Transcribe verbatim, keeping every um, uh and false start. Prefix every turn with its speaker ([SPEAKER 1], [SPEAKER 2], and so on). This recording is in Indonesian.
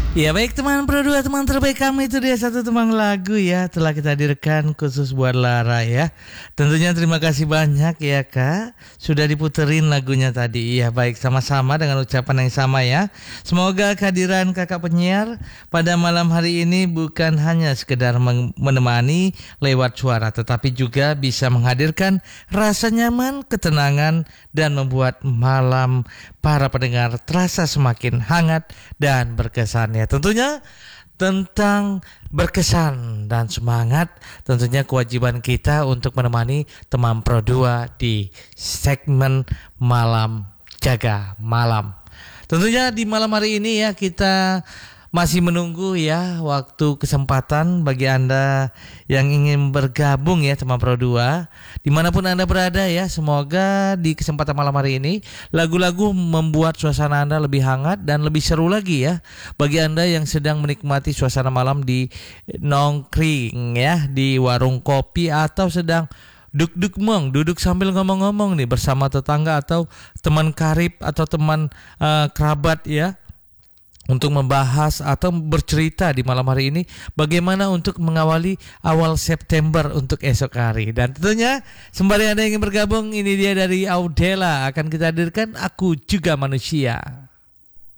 [SPEAKER 1] Ya baik teman Pro dua, teman terbaik kami, itu dia satu teman lagu ya, telah kita hadirkan khusus buat Lara ya. Tentunya terima kasih banyak ya Kak, sudah diputerin lagunya tadi. Ya baik, sama-sama dengan ucapan yang sama ya. Semoga kehadiran kakak penyiar pada malam hari ini bukan hanya sekedar menemani lewat suara, tetapi juga bisa menghadirkan rasa nyaman, ketenangan, dan membuat malam para pendengar terasa semakin hangat dan berkesan ya. Tentunya tentang berkesan dan semangat, tentunya kewajiban kita untuk menemani teman Pro dua di segmen Malam Jaga Malam. Tentunya di malam hari ini ya kita masih menunggu ya waktu kesempatan bagi Anda yang ingin bergabung ya teman Pro dua dimanapun Anda berada ya. Semoga di kesempatan malam hari ini lagu-lagu membuat suasana Anda lebih hangat dan lebih seru lagi ya. Bagi Anda yang sedang menikmati suasana malam di nongkring ya, di warung kopi, atau sedang duk-duk mong, duduk sambil ngomong-ngomong nih bersama tetangga atau teman karib atau teman uh, kerabat ya, untuk membahas atau bercerita di malam hari ini bagaimana untuk mengawali awal September untuk esok hari. Dan tentunya sembari Anda ingin bergabung, ini dia dari Audela akan kita hadirkan Aku Juga Manusia.